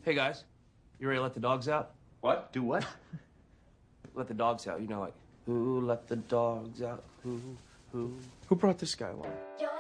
Hey, guys. You ready to let the dogs out? What? Do what? Let the dogs out. You know, like, who let the dogs out? Who? Who brought this guy along?